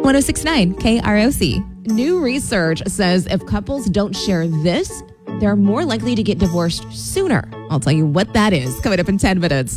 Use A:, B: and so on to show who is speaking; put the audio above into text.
A: 1069 KROC. New research says if couples don't share this, they're more likely to get divorced sooner. I'll tell you what that is coming up in 10 minutes.